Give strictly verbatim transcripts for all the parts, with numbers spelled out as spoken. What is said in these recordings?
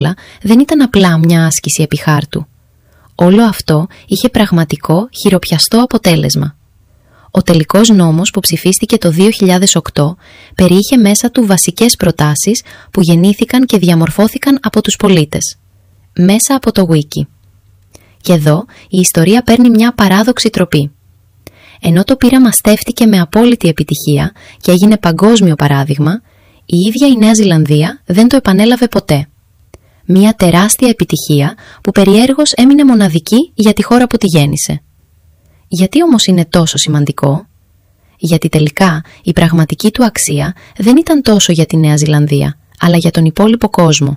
όλα, δεν ήταν απλά μια άσκηση επί χάρτου. Όλο αυτό είχε πραγματικό, χειροπιαστό αποτέλεσμα. Ο τελικός νόμος που ψηφίστηκε το δύο χιλιάδες οκτώ περιείχε μέσα του βασικές προτάσεις που γεννήθηκαν και διαμορφώθηκαν από τους πολίτες, μέσα από το Wiki. Και εδώ η ιστορία παίρνει μια παράδοξη τροπή. Ενώ το πείραμα στέφτηκε με απόλυτη επιτυχία και έγινε παγκόσμιο παράδειγμα, η ίδια η Νέα Ζηλανδία δεν το επανέλαβε ποτέ. Μια τεράστια επιτυχία που περιέργως έμεινε μοναδική για τη χώρα που τη γέννησε. Γιατί όμως είναι τόσο σημαντικό? Γιατί τελικά η πραγματική του αξία δεν ήταν τόσο για τη Νέα Ζηλανδία, αλλά για τον υπόλοιπο κόσμο.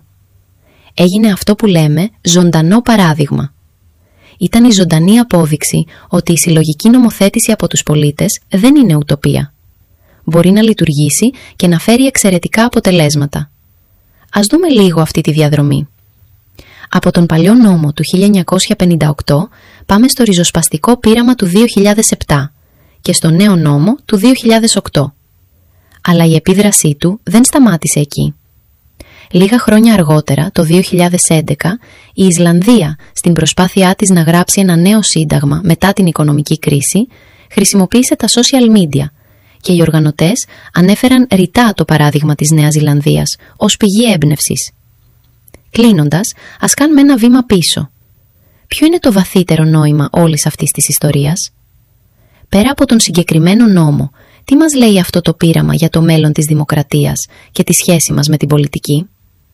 Έγινε αυτό που λέμε ζωντανό παράδειγμα. Ήταν η ζωντανή απόδειξη ότι η συλλογική νομοθέτηση από τους πολίτες δεν είναι ουτοπία. Μπορεί να λειτουργήσει και να φέρει εξαιρετικά αποτελέσματα. Ας δούμε λίγο αυτή τη διαδρομή. Από τον παλιό νόμο του χίλια εννιακόσια πενήντα οκτώ πάμε στο ριζοσπαστικό πείραμα του δύο χιλιάδες επτά και στο νέο νόμο του δύο χιλιάδες οκτώ. Αλλά η επίδρασή του δεν σταμάτησε εκεί. Λίγα χρόνια αργότερα, το δύο χιλιάδες έντεκα, η Ισλανδία, στην προσπάθειά της να γράψει ένα νέο σύνταγμα μετά την οικονομική κρίση, χρησιμοποίησε τα social media και οι οργανωτές ανέφεραν ρητά το παράδειγμα της Νέας Ζηλανδίας ως πηγή έμπνευσης. Κλείνοντας, ας κάνουμε ένα βήμα πίσω. Ποιο είναι το βαθύτερο νόημα όλης αυτής της ιστορίας? Πέρα από τον συγκεκριμένο νόμο, τι μας λέει αυτό το πείραμα για το μέλλον της δημοκρατίας και τη σχέση μας με την πολιτική?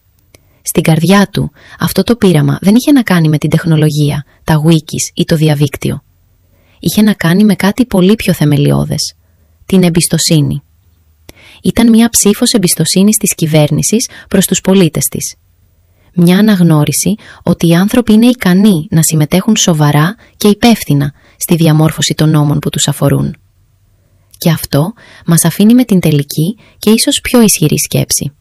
Στην καρδιά του, αυτό το πείραμα δεν είχε να κάνει με την τεχνολογία, τα wikis ή το διαδίκτυο. Είχε να κάνει με κάτι πολύ πιο θεμελιώδες. Την εμπιστοσύνη. Ήταν μια ψήφος εμπιστοσύνης της κυβέρνησης προς τους πολίτες της. Μια αναγνώριση ότι οι άνθρωποι είναι ικανοί να συμμετέχουν σοβαρά και υπεύθυνα στη διαμόρφωση των νόμων που τους αφορούν. Και αυτό μας αφήνει με την τελική και ίσως πιο ισχυρή σκέψη.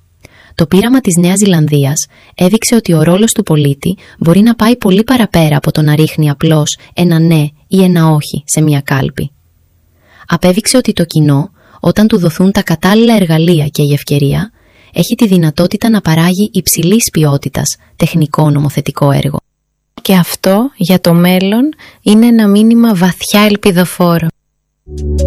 Το πείραμα της Νέας Ζηλανδίας έδειξε ότι ο ρόλος του πολίτη μπορεί να πάει πολύ παραπέρα από το να ρίχνει απλώς ένα ναι ή ένα όχι σε μια κάλπη. Απέδειξε ότι το κοινό, όταν του δοθούν τα κατάλληλα εργαλεία και η ευκαιρία, έχει τη δυνατότητα να παράγει υψηλής ποιότητας τεχνικό νομοθετικό έργο. Και αυτό για το μέλλον είναι ένα μήνυμα βαθιά ελπιδοφόρο.